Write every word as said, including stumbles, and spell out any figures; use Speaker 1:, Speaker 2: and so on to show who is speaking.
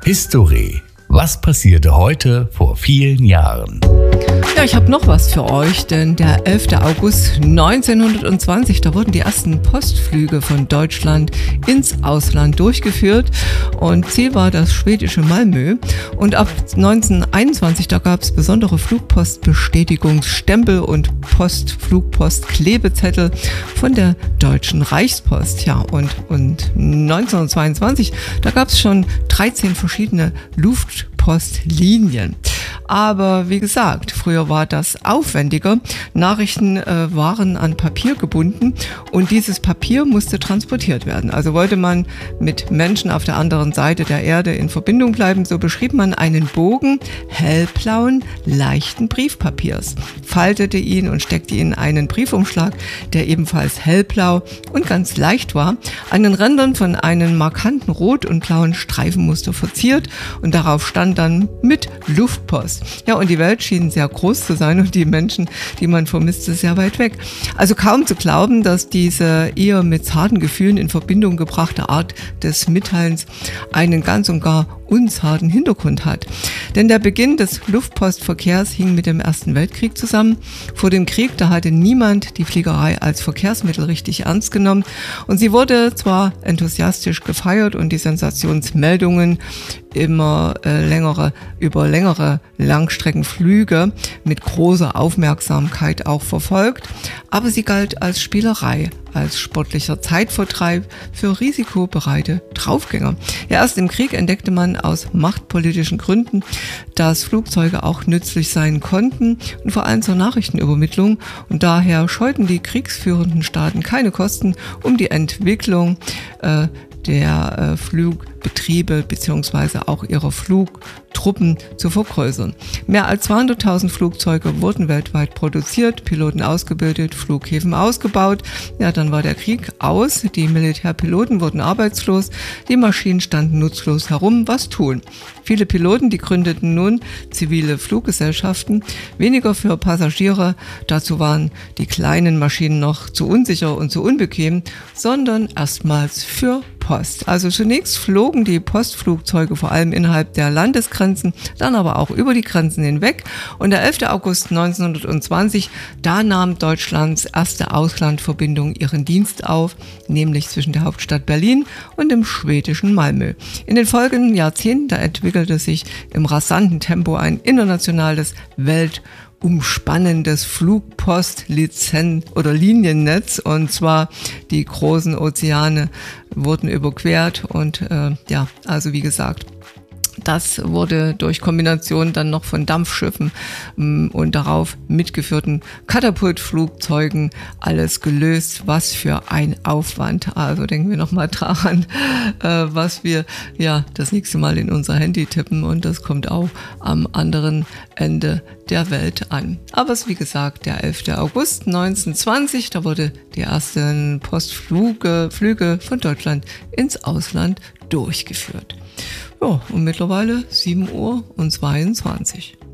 Speaker 1: History. Was passierte heute vor vielen Jahren?
Speaker 2: Ja, ich habe noch was für euch, denn der elfter August neunzehnhundertzwanzig, da wurden die ersten Postflüge von Deutschland ins Ausland durchgeführt und Ziel war das schwedische Malmö. Und ab neunzehnhunderteinundzwanzig, da gab es besondere Flugpostbestätigungsstempel und Postflugpostklebezettel von der Deutschen Reichspost. Ja, und, und neunzehnhundertzweiundzwanzig, da gab es schon dreizehn verschiedene Luftpostlinien. Aber wie gesagt, früher war das aufwendiger. Nachrichten äh, waren an Papier gebunden und dieses Papier musste transportiert werden. Also wollte man mit Menschen auf der anderen Seite der Erde in Verbindung bleiben, so beschrieb man einen Bogen hellblauen, leichten Briefpapiers, faltete ihn und steckte ihn in einen Briefumschlag, der ebenfalls hellblau und ganz leicht war, an den Rändern von einem markanten rot- und blauen Streifenmuster verziert und darauf stand dann mit Luftpost. Ja, und die Welt schien sehr groß zu sein und die Menschen, die man vermisste, sehr weit weg. Also kaum zu glauben, dass diese eher mit zarten Gefühlen in Verbindung gebrachte Art des Mitteilens einen ganz und gar unzarten Hintergrund hat. Denn der Beginn des Luftpostverkehrs hing mit dem Ersten Weltkrieg zusammen. Vor dem Krieg, da hatte niemand die Fliegerei als Verkehrsmittel richtig ernst genommen und sie wurde zwar enthusiastisch gefeiert und die Sensationsmeldungen immer äh, längere, über längere Langstreckenflüge mit großer Aufmerksamkeit auch verfolgt, aber sie galt als Spielerei, als sportlicher Zeitvertreib für risikobereite Draufgänger. Ja, erst im Krieg entdeckte man aus machtpolitischen Gründen, dass Flugzeuge auch nützlich sein konnten und vor allem zur Nachrichtenübermittlung, und daher scheuten die kriegsführenden Staaten keine Kosten, um die Entwicklung äh, der äh, Flugbetriebe bzw. auch ihrer Flugtruppen zu vergrößern. Mehr als zweihunderttausend Flugzeuge wurden weltweit produziert, Piloten ausgebildet, Flughäfen ausgebaut. Ja, dann war der Krieg aus, die Militärpiloten wurden arbeitslos, die Maschinen standen nutzlos herum. Was tun? Viele Piloten, die gründeten nun zivile Fluggesellschaften, weniger für Passagiere, dazu waren die kleinen Maschinen noch zu unsicher und zu unbequem, sondern erstmals für Post. Also zunächst flogen die Postflugzeuge vor allem innerhalb der Landesgrenzen, dann aber auch über die Grenzen hinweg. Und der elfter August neunzehnhundertzwanzig, da nahm Deutschlands erste Auslandverbindung ihren Dienst auf, nämlich zwischen der Hauptstadt Berlin und dem schwedischen Malmö. In den folgenden Jahrzehnten, da entwickelte sich im rasanten Tempo ein internationales Welt- umspannendes Flugpostlizenz- oder Liniennetz, und zwar die großen Ozeane wurden überquert und äh, ja, also wie gesagt, das wurde durch Kombination dann noch von Dampfschiffen ähm, und darauf mitgeführten Katapultflugzeugen alles gelöst. Was für ein Aufwand. Also denken wir nochmal daran, äh, was wir ja das nächste Mal in unser Handy tippen, und das kommt auch am anderen Ende der Welt an. Aber es ist wie gesagt der elfter August neunzehnhundertzwanzig, da wurde die ersten Postflüge Flüge von Deutschland ins Ausland durchgeführt. Ja, und mittlerweile sieben Uhr zweiundzwanzig.